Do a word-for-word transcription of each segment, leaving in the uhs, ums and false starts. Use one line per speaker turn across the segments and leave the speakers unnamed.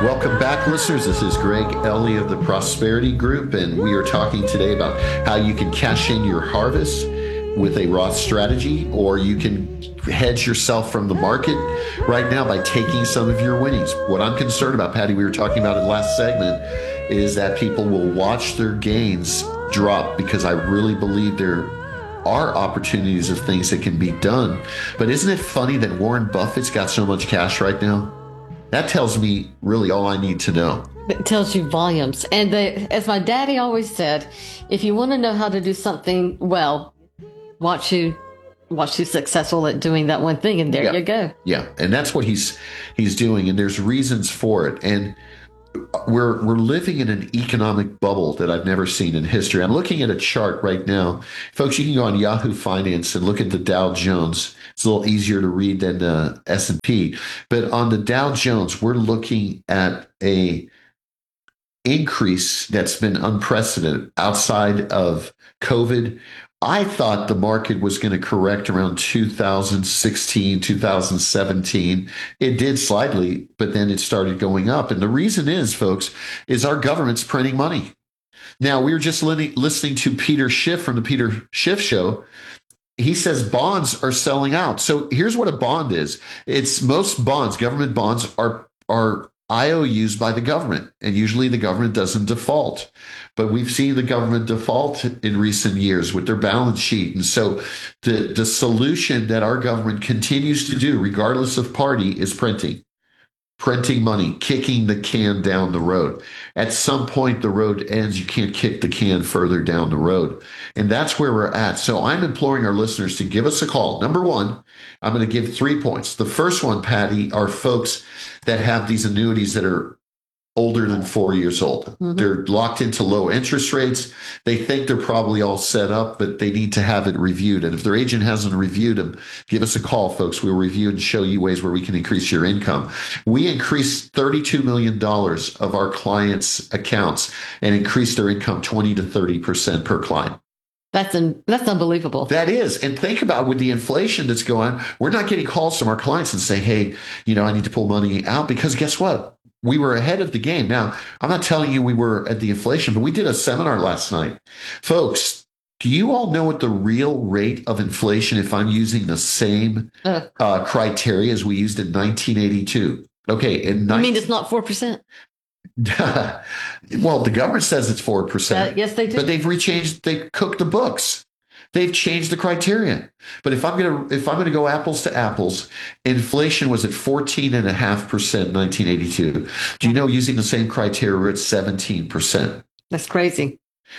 Welcome back, listeners. This is Greg Ellie of the Prosperity Group, and we are talking today about how you can cash in your harvest with a Roth strategy, or you can hedge yourself from the market right now by taking some of your winnings. What I'm concerned about, Patty, we were talking about in the last segment, is that people will watch their gains drop, because I really believe there are opportunities of things that can be done. But isn't it funny that Warren Buffett's got so much cash right now? That tells me really all I need to know.
It tells you volumes. And the, as my daddy always said, if you want to know how to do something well, watch you watch you successful at doing that one thing, and there
yeah.
you go.
Yeah, and that's what he's he's doing, and there's reasons for it. And we're we're living in an economic bubble that I've never seen in history. I'm looking at a chart right now. Folks, you can go on Yahoo Finance and look at the Dow Jones. It's a little easier to read than the S and P. But on the Dow Jones, we're looking at a increase that's been unprecedented outside of COVID. I thought the market was going to correct around two thousand sixteen, two thousand seventeen. It did slightly, but then it started going up. And the reason is, folks, is our government's printing money. Now, we were just li- listening to Peter Schiff from the Peter Schiff Show. He says bonds are selling out. So here's what a bond is. It's most bonds, government bonds, are are I O Us by the government, and usually the government doesn't default. But we've seen the government default in recent years with their balance sheet. And so the, the solution that our government continues to do, regardless of party, is printing. Printing money, kicking the can down the road. At some point, the road ends. You can't kick the can further down the road. And that's where we're at. So I'm imploring our listeners to give us a call. Number one, I'm going to give three points. The first one, Patty, are folks that have these annuities that are older than four years old. Mm-hmm. They're locked into low interest rates. They think they're probably all set up, but they need to have it reviewed. And if their agent hasn't reviewed them, give us a call, folks. We'll review and show you ways where we can increase your income. We increased thirty-two million dollars of our clients' accounts and increased their income twenty to thirty percent per client.
That's un- that's unbelievable.
That is. And think about with the inflation that's going on, we're not getting calls from our clients and saying, hey, you know, I need to pull money out, because guess what? We were ahead of the game. Now, I'm not telling you we were at the inflation, but we did a seminar last night. Folks, do you all know what the real rate of inflation, if I'm using the same uh, uh, criteria as we used in nineteen eighty-two? Okay. In
I mean, it's not four percent.
Well, the government says it's four percent.
Uh, yes, they do.
But they've rechanged, they cooked the books. They've changed the criteria. But if I'm going to if I'm going to go apples to apples, inflation was at fourteen point five percent in nineteen eighty-two. Do you know, using the same criteria, we're at seventeen percent?
That's crazy.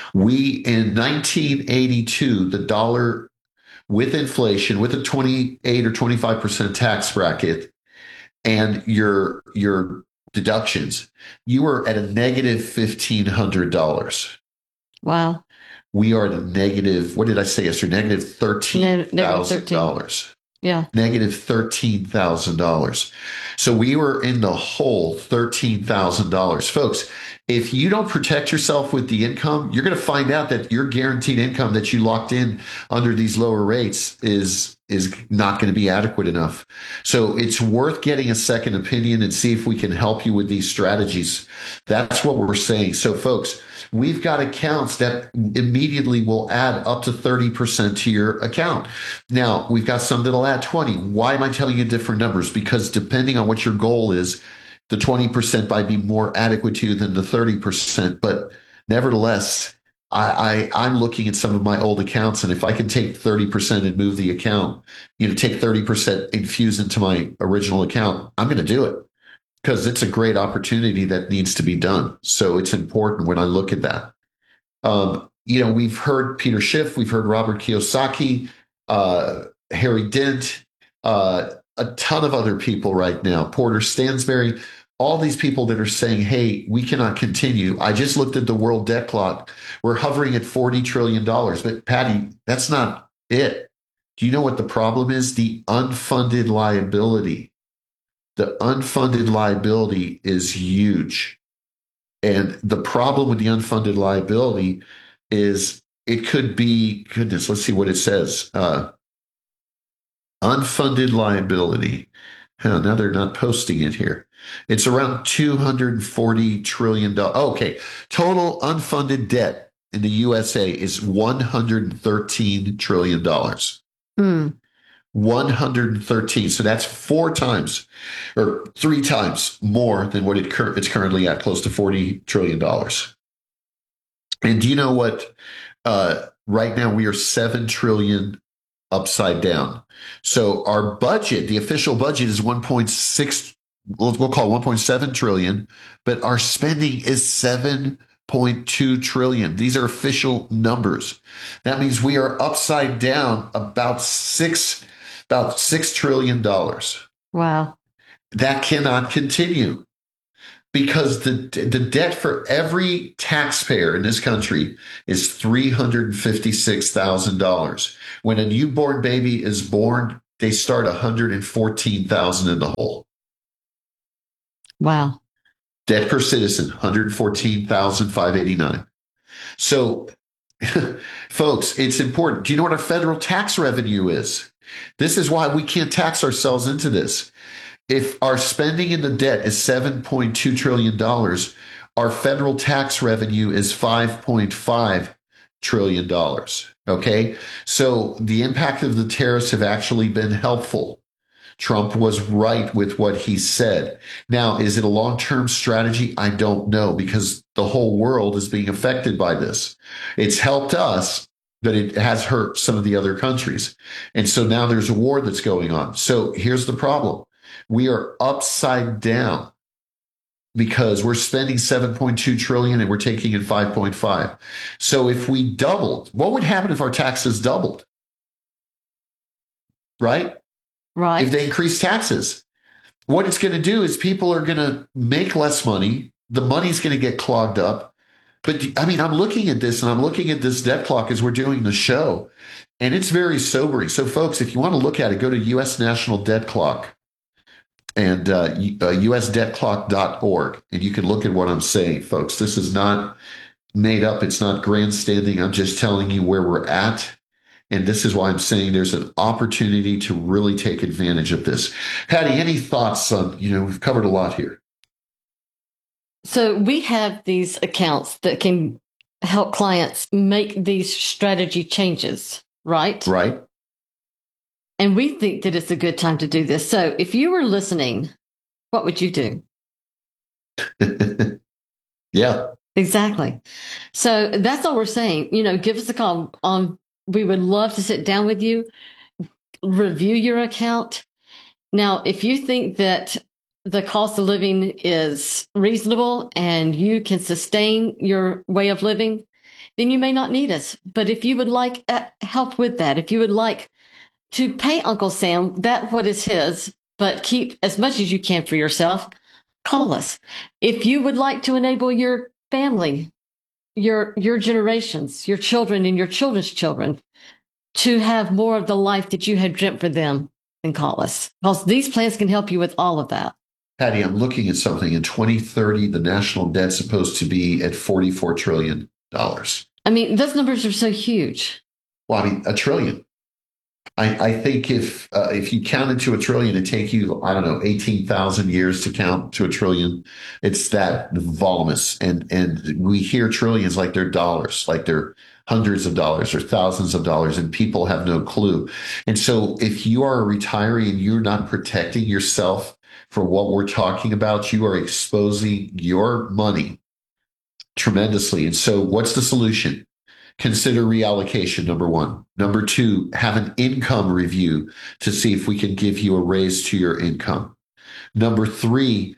We, in nineteen eighty-two, the dollar with inflation, with a twenty-eight or twenty-five percent tax bracket and your your deductions, you were at a negative fifteen hundred dollars.
Wow.
We are at a negative, what did I say yesterday? Negative thirteen thousand dollars.
Yeah.
Negative thirteen thousand dollars. So we were in the hole thirteen thousand dollars. Folks, if you don't protect yourself with the income, you're going to find out that your guaranteed income that you locked in under these lower rates is is not going to be adequate enough. So it's worth getting a second opinion and see if we can help you with these strategies. That's what we're saying. So folks, we've got accounts that immediately will add up to thirty percent to your account. Now, we've got some that'll add twenty. Why am I telling you different numbers? Because depending on what your goal is, the twenty percent might be more adequate to you than the thirty percent. But nevertheless, I, I, I'm looking at some of my old accounts, and if I can take thirty percent and move the account, you know, take thirty percent infuse into my original account, I'm going to do it, because it's a great opportunity that needs to be done. So it's important when I look at that. Um, you know, we've heard Peter Schiff, we've heard Robert Kiyosaki, uh, Harry Dent, uh, a ton of other people right now, Porter Stansberry, all these people that are saying, hey, we cannot continue. I just looked at the world debt clock. We're hovering at forty trillion dollars. But Patty, that's not it. Do you know what the problem is? The unfunded liability. The unfunded liability is huge. And the problem with the unfunded liability is it could be, goodness, let's see what it says. Uh, unfunded liability. Oh, now they're not posting it here. It's around two hundred forty trillion dollars. Oh, okay. Total unfunded debt in the U S A is one hundred thirteen trillion dollars.
Hmm.
one hundred thirteen. So that's four times or three times more than what it cur- it's currently at, close to forty trillion dollars. And do you know what? Uh, right now we are seven trillion upside down. So our budget, the official budget is one point six, we'll, we'll call it one point seven trillion, but our spending is seven point two trillion. These are official numbers. That means we are upside down about six, about six trillion dollars.
Wow.
That cannot continue because the the debt for every taxpayer in this country is three hundred fifty-six thousand dollars. When a newborn baby is born, they start one hundred fourteen thousand dollars in the hole.
Wow.
Debt per citizen, one hundred fourteen thousand five hundred eighty-nine. So, folks, it's important. Do you know what our federal tax revenue is? This is why we can't tax ourselves into this. If our spending in the debt is seven point two trillion dollars, our federal tax revenue is five point five trillion dollars. Okay? So the impact of the tariffs have actually been helpful. Trump was right with what he said. Now, is it a long-term strategy? I don't know, because the whole world is being affected by this. It's helped us, but it has hurt some of the other countries. And so now there's a war that's going on. So here's the problem. We are upside down because we're spending seven point two trillion dollars and we're taking in five point five. So if we doubled, what would happen if our taxes doubled? Right?
Right.
If they increase taxes, what it's going to do is people are going to make less money. The money's going to get clogged up. But I mean, I'm looking at this and I'm looking at this debt clock as we're doing the show, and it's very sobering. So, folks, if you want to look at it, go to U S National Debt Clock and uh, uh, U S debt clock dot org, and you can look at what I'm saying, folks. This is not made up. It's not grandstanding. I'm just telling you where we're at. And this is why I'm saying there's an opportunity to really take advantage of this. Patty, any thoughts on, you know, we've covered a lot here.
So we have these accounts that can help clients make these strategy changes, right?
Right.
And we think that it's a good time to do this. So if you were listening, what would you do?
Yeah.
Exactly. So that's all we're saying. You know, give us a call on. We would love to sit down with you, review your account. Now, if you think that the cost of living is reasonable and you can sustain your way of living, then you may not need us. But if you would like uh, help with that, if you would like to pay Uncle Sam that what is his, but keep as much as you can for yourself, call us. If you would like to enable your family, your your generations, your children and your children's children to have more of the life that you had dreamt for them, then call us. Because these plans can help you with all of that.
Patty, I'm looking at something. In twenty thirty, the national debt's supposed to be at forty-four trillion dollars.
I mean, those numbers are so huge.
Well, I mean, a trillion. I, I think if uh, if you counted to a trillion, it'd take you, I don't know, eighteen thousand years to count to a trillion. It's that voluminous. And, and we hear trillions like they're dollars, like they're hundreds of dollars or thousands of dollars, and people have no clue. And so if you are a retiree and you're not protecting yourself for what we're talking about, you are exposing your money tremendously. And so what's the solution? Consider reallocation, number one. Number two, have an income review to see if we can give you a raise to your income. Number three,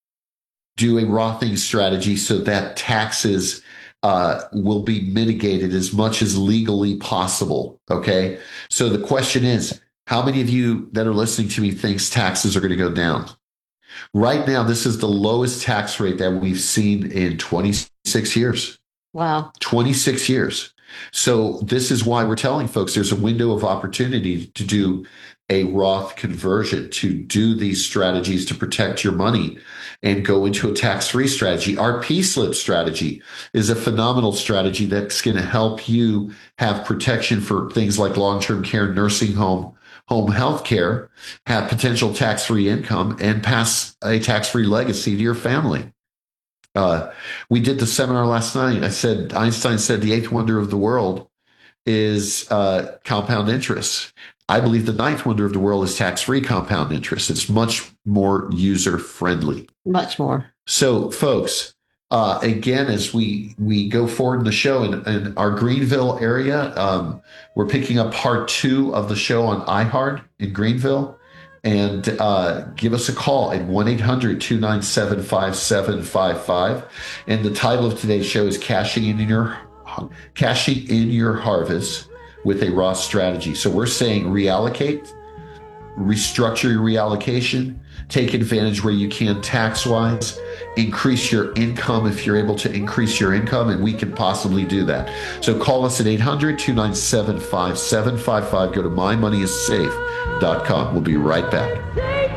do a Rothing strategy so that taxes uh, will be mitigated as much as legally possible. Okay. So the question is, how many of you that are listening to me thinks taxes are going to go down? Right now, this is the lowest tax rate that we've seen in twenty-six years.
Wow.
twenty-six years. So this is why we're telling folks there's a window of opportunity to do a Roth conversion, to do these strategies to protect your money and go into a tax-free strategy. Our P-slip strategy is a phenomenal strategy that's going to help you have protection for things like long-term care, nursing home, home health care, have potential tax-free income, and pass a tax-free legacy to your family. Uh, we did the seminar last night. I said, Einstein said the eighth wonder of the world is uh, compound interest. I believe the ninth wonder of the world is tax-free compound interest. It's much more user-friendly.
Much more.
So, folks, uh, again, as we we go forward in the show in, in our Greenville area, um, we're picking up part two of the show on iHeart in Greenville. And uh, give us a call at one eight hundred two nine seven five seven five five. And the title of today's show is Cashing in Your Cashing in Your Harvest with a Roth Strategy. So we're saying reallocate, restructure your reallocation, take advantage where you can tax-wise, increase your income if you're able to increase your income, and we can possibly do that. So call us at eight hundred two nine seven five seven five five. Go to my money is safe dot com. We'll be right back.